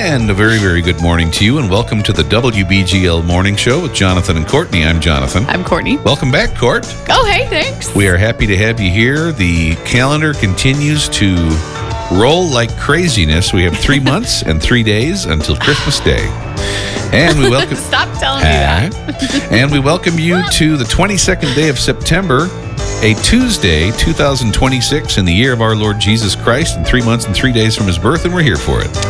And a very, very good morning to you, and welcome to the WBGL Morning Show with Jonathan and Courtney. I'm Jonathan. I'm Courtney. Welcome back, Court. Oh, hey, thanks. We are happy to have you here. The calendar continues to roll like craziness. We have 3 months and 3 days until Christmas Day. And we welcome... Stop telling me that. And we welcome you to the 22nd day of September, a Tuesday, 2026, in the year of our Lord Jesus Christ, and 3 months and 3 days from his birth, and we're here for it.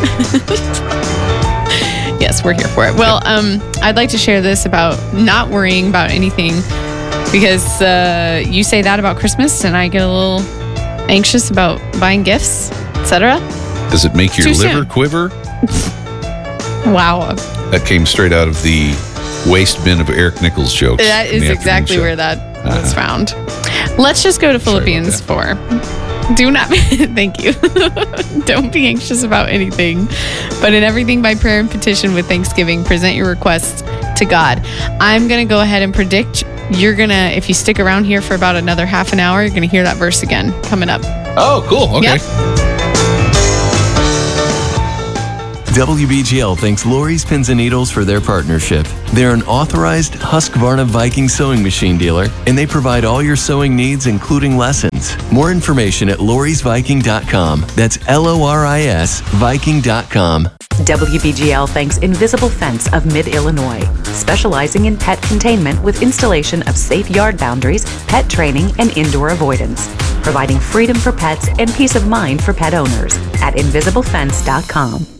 Yes, we're here for it. Well, I'd like to share this about not worrying about anything, because you say that about Christmas, and I get a little anxious about buying gifts, etc. Does it make your Too liver soon. quiver? Wow. That came straight out of the waste bin of Eric Nichols jokes. That is exactly where that was found. Let's just go to Philippians 4. Do not, thank you. Don't be anxious about anything, but in everything by prayer and petition with thanksgiving, present your requests to God. I'm going to go ahead and predict you're going to, if you stick around here for about another half an hour, you're going to hear that verse again coming up. Oh, cool. Okay. Yep. WBGL thanks Lori's Pins and Needles for their partnership. They're an authorized Husqvarna Viking sewing machine dealer, and they provide all your sewing needs, including lessons. More information at lorisviking.com. That's LORIS Viking.com. WBGL thanks Invisible Fence of Mid-Illinois, specializing in pet containment with installation of safe yard boundaries, pet training, and indoor avoidance, providing freedom for pets and peace of mind for pet owners at invisiblefence.com.